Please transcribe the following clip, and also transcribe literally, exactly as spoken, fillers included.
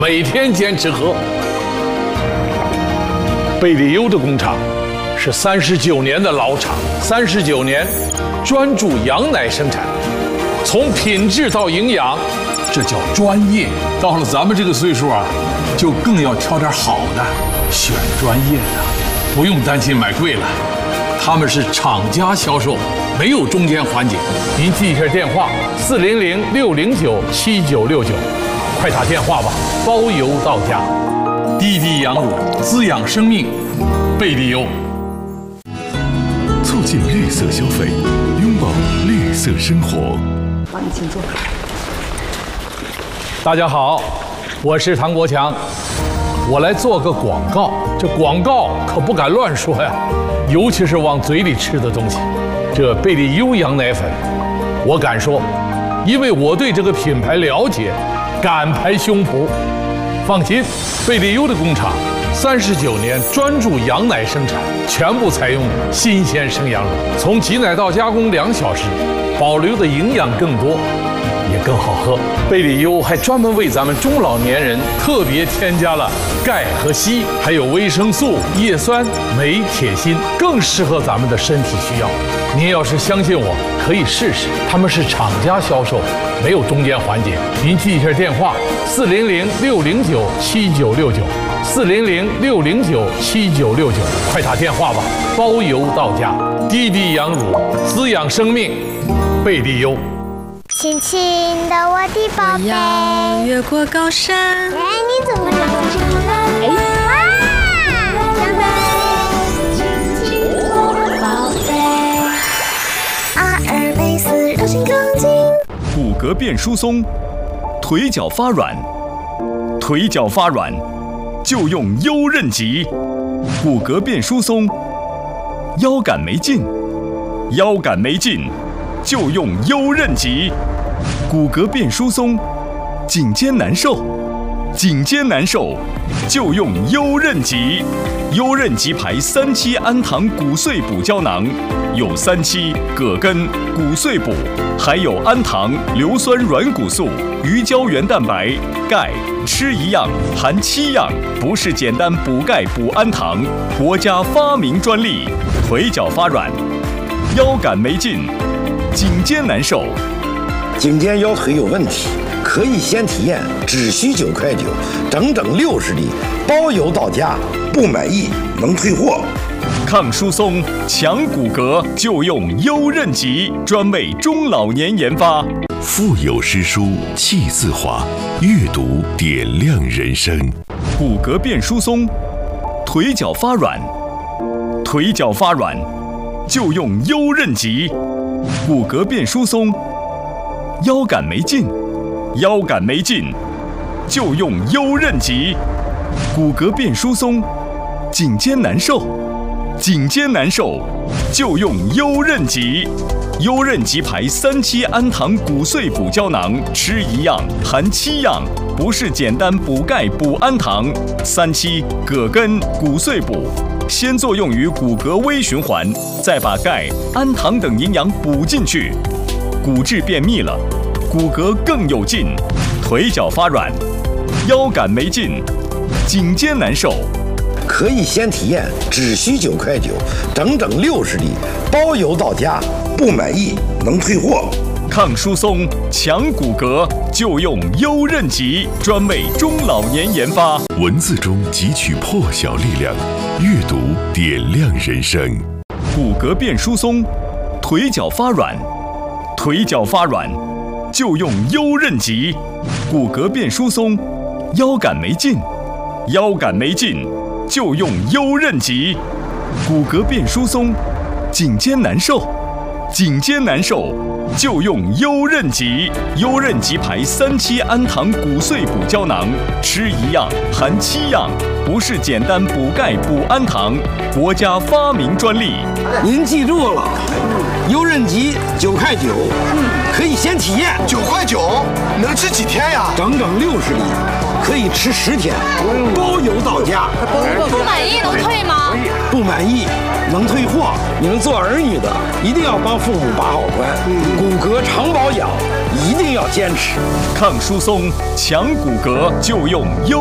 每天坚持喝。贝利优的工厂是三十九年的老厂，三十九年专注羊奶生产，从品质到营养，这叫专业。到了咱们这个岁数啊，就更要挑点好的，选专业的，不用担心买贵了。他们是厂家销售，没有中间环节。您记一下电话：四零零六零九七九六九，快打电话吧，包邮到家。滴滴羊乳滋养生命，贝利优。 促进绿色消费，拥抱绿色生活。 好，你请坐。 大家好，我是唐国强，我来做个广告。这广告可不敢乱说呀，尤其是往嘴里吃的东西。这贝利优羊奶粉，我敢说，因为我对这个品牌了解，敢拍胸脯。放心，贝利优的工厂三十九年专注羊奶生产，全部采用新鲜生羊乳，从挤奶到加工两小时，保留的营养更多，也更好喝。贝利优还专门为咱们中老年人特别添加了钙和硒，还有维生素、叶酸、镁、铁、锌，更适合咱们的身体需要。您要是相信我，可以试试。他们是厂家销售，没有中间环节。您记一下电话：四零零六零九七九六九，四零零六零九七九六九，快打电话吧，包邮到家。滴滴羊乳滋养生命，贝利优。 亲亲的我的宝贝， 我要越过高山。 哎，你怎么这么亲呢？哎，哇，长大亲亲我的宝贝。阿尔卑斯柔性钢筋， 骨骼变疏松，腿脚发软，腿脚发软就用优韧极。骨骼变疏松，腰杆没劲，腰杆没劲就用优韧极。骨骼变疏松，颈肩难受，颈肩难受就用优韧极。优韧极牌三七氨糖骨碎补胶囊，有三七、葛根、骨碎补，还有氨糖、硫酸软骨素、鱼胶原蛋白、钙，吃一样含七样，不是简单补钙补氨糖，国家发明专利。腿脚发软，腰杆没劲，颈肩难受。 颈肩腰腿有问题，可以先体验，只需九块九，整整六十粒，包邮到家，不满意能退货。 抗疏松、强骨骼就用优韧极，专为中老年研发。 腹有诗书气自华，阅读点亮人生。 骨骼变疏松，腿脚发软，腿脚发软就用优韧极。骨骼变疏松，腰杆没劲，腰杆没劲就用优韧极。骨骼变疏松，颈肩难受，颈肩难受就用优韧极。优韧极牌三七氨糖骨碎补胶囊，吃一样含七样，不是简单补钙补氨糖。三七、葛根、骨碎补，先作用于骨骼微循环，再把钙、氨糖等营养补进去，骨质变密了，骨骼更有劲，腿脚发软，腰杆没劲，颈肩难受。 可以先体验，只需九块九，整整六十粒，包邮到家，不满意能退货。 抗疏松、强骨骼就用优韧极，专为中老年研发。 文字中汲取破晓力量，阅读点亮人生。 骨骼变疏松，腿脚发软，腿脚发软就用优韧极。骨骼变疏松，腰杆没劲，腰杆没劲就用优韧极。骨骼变疏松，颈肩难受，颈肩难受就用优韧极。优韧极牌三七氨糖骨碎补胶囊，吃一样含七样，不是简单补钙补氨糖，国家发明专利。 您记住了，优韧极九块九，可以先体验， 九块九能吃几天呀？ 整整六十粒， 可以吃十天，包邮到家。 不满意能退吗？ 不满意能退货。你们做儿女的一定要帮父母把好关，骨骼常保养一定要坚持。 抗疏松、强骨骼就用优。